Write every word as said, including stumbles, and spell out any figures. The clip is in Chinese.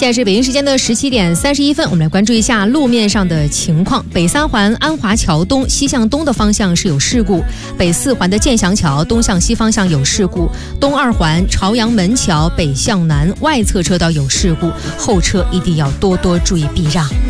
现在是北京时间的十七点三十一分，我们来关注一下路面上的情况。北三环安华桥东西向东的方向是有事故，北四环的建祥桥东向西方向有事故，东二环朝阳门桥北向南外侧车道有事故，后车一定要多多注意避让。